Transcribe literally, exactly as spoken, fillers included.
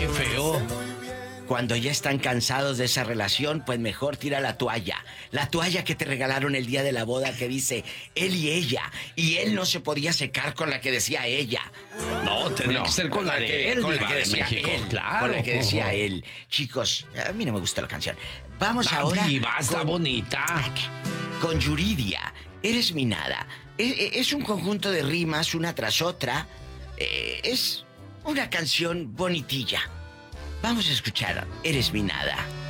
qué feo. Cuando ya están cansados de esa relación, pues mejor tira la toalla. La toalla que te regalaron el día de la boda que dice él y ella. Y él no se podía secar con la que decía ella. No, tendría No, que ser con la de él, con la Diva que de decía México, él, claro. con la que decía él. Chicos, a mí no me gusta la canción. Vamos La ahora Diva está con, bonita. con Yuridia. Eres mi nada. Es, es un conjunto de rimas una tras otra. Eh, es una canción bonitilla. Vamos a escuchar Eres mi nada.